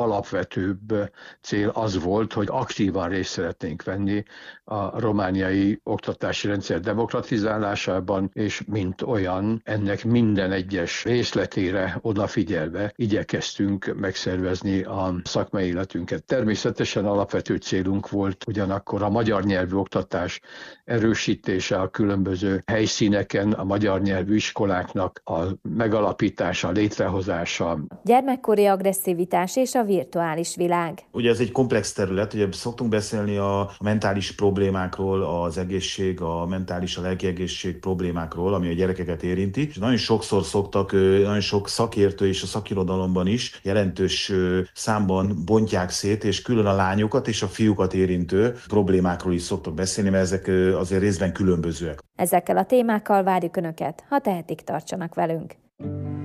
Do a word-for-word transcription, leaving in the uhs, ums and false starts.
legalapvetőbb cél az volt, hogy aktívan részt szeretnénk venni a romániai oktatási rendszer demokratizálásában, és mint olyan, ennek minden egyes részletére odafigyelve igyekeztünk megszervezni a szakmai életünket. Természetesen alapvető célunk volt ugyanakkor a magyar nyelvű oktatás erősítése a különböző helyszíneken, a magyar nyelvű iskoláknak a megalapítása, létrehozása. Gyermekkori agresszivitás és a virtuális világ. Ugye ez egy komplex terület, ugye szoktunk beszélni a mentális problémákról, az egészség, a mentális, a lelki egészség problémákról, ami a gyerekeket érinti. És nagyon sokszor szoktak, nagyon sok szakértő és a szakirodalomban is jelentős számban bontják szét, és külön a lányokat és a fiúkat érintő problémákról is szoktak beszélni, mert ezek azért részben különbözőek. Ezekkel a témákkal várjuk Önöket, ha tehetik, tartsanak velünk.